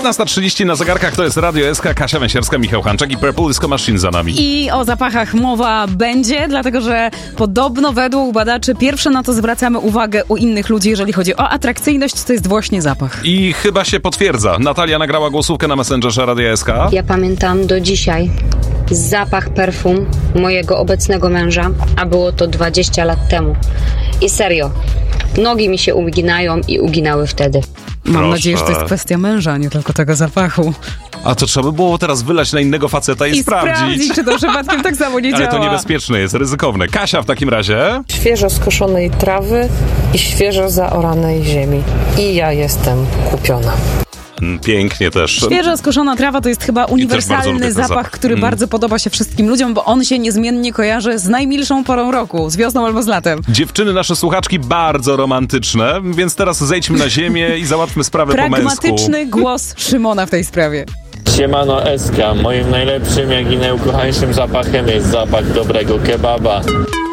19:30 na zegarkach, to jest Radio SK, Kasia Węsierska, Michał Hanczak i Purple Disco Machine za nami. I o zapachach mowa będzie, dlatego że podobno według badaczy pierwsze na co zwracamy uwagę u innych ludzi, jeżeli chodzi o atrakcyjność, to jest właśnie zapach. I chyba się potwierdza. Natalia nagrała głosówkę na Messengerze Radia SK. Ja pamiętam do dzisiaj zapach perfum mojego obecnego męża, a było to 20 lat temu. I serio, nogi mi się uginają i uginały wtedy. Mam nadzieję, że to jest kwestia męża, nie tylko tego zapachu. A to trzeba by było teraz wylać na innego faceta i sprawdzić, czy to przypadkiem tak samo nie działa. Ale to niebezpieczne jest, ryzykowne. Kasia w takim razie? Świeżo skoszonej trawy i świeżo zaoranej ziemi. I ja jestem kupiona. Pięknie też. Świeżo skoszona trawa to jest chyba uniwersalny zapach, który bardzo podoba się wszystkim ludziom, bo on się niezmiennie kojarzy z najmilszą porą roku, z wiosną albo z latem. Dziewczyny, nasze słuchaczki, bardzo romantyczne, więc teraz zejdźmy na ziemię i załatwmy sprawę po męsku. Pragmatyczny głos Szymona w tej sprawie. Siemano Eska, moim najlepszym, jak i najukochańszym zapachem jest zapach dobrego kebaba.